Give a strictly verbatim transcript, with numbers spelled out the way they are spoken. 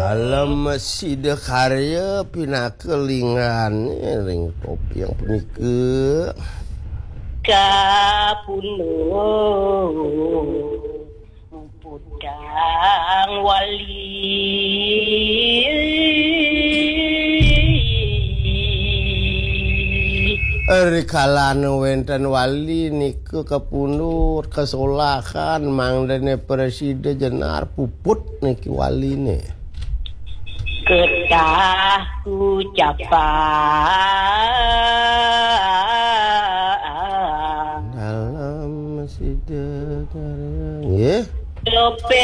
dalam masjid karya pinakelingan ring topi yang punika kapunuh pudang wali Rikalana wenten wali niku kepundur kesolahan mangdane presiden jenar puput niki waline ketah ucapan dalam masjid karya nggih lope